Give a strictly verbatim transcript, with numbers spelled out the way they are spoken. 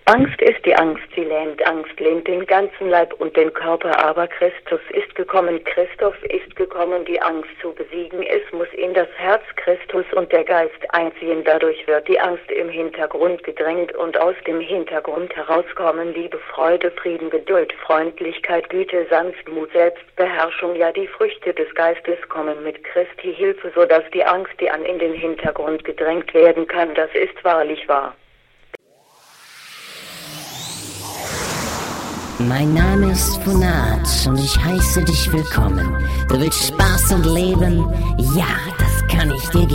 Angst ist die Angst, sie lähmt, Angst lähmt den ganzen Leib und den Körper, aber Christus ist gekommen, Christus ist gekommen, die Angst zu besiegen, es muss in das Herz Christus und der Geist einziehen, dadurch wird die Angst im Hintergrund gedrängt und aus dem Hintergrund herauskommen Liebe, Freude, Frieden, Geduld, Freundlichkeit, Güte, Sanftmut, Selbstbeherrschung, ja die Früchte des Geistes kommen mit Christi Hilfe, sodass die Angst, die an in den Hintergrund gedrängt werden kann, das ist wahrlich wahr. Mein Name ist Funat und ich heiße dich willkommen. Du willst Spaß und Leben? Ja, das kann ich dir geben.